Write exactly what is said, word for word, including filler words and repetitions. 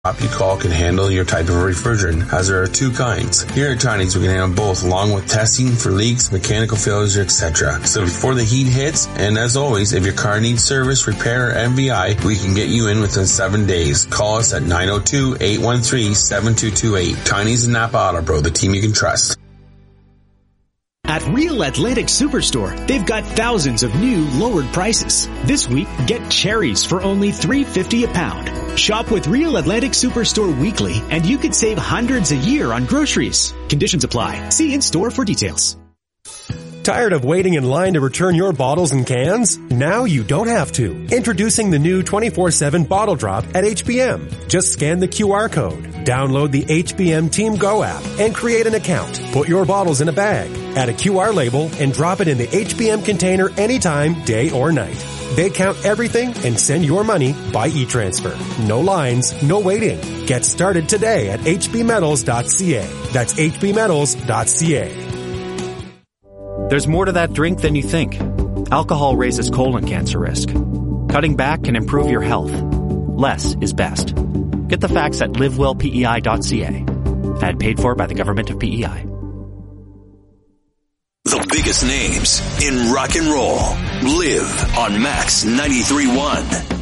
you call can handle your type of refrigerant, as there are two kinds. Here at Tiny's, we can handle both, along with testing for leaks, mechanical failures, et cetera. So before the heat hits, and as always, if your car needs service, repair, or M V I, we can get you in within seven days. Call us at nine oh two, eight one three, seven two two eight. Tiny's and Napa Auto Pro, the team you can trust. At Real Atlantic Superstore, they've got thousands of new lowered prices. This week, get cherries for only three dollars and fifty cents a pound. Shop with Real Atlantic Superstore weekly, and you could save hundreds a year on groceries. Conditions apply. See in-store for details. Tired of waiting in line to return your bottles and cans? Now you don't have to. Introducing the new twenty-four seven Bottle Drop at H B M. Just scan the Q R code, download the H B M Team Go app, and create an account. Put your bottles in a bag, add a Q R label, and drop it in the H B M container anytime, day or night. They count everything and send your money by e-transfer. No lines, no waiting. Get started today at h b metals dot c a. That's h b metals dot c a. There's more to that drink than you think. Alcohol raises colon cancer risk. Cutting back can improve your health. Less is best. Get the facts at live well p e i dot c a. Ad paid for by the government of P E I. The biggest names in rock and roll live on Max ninety-three point one.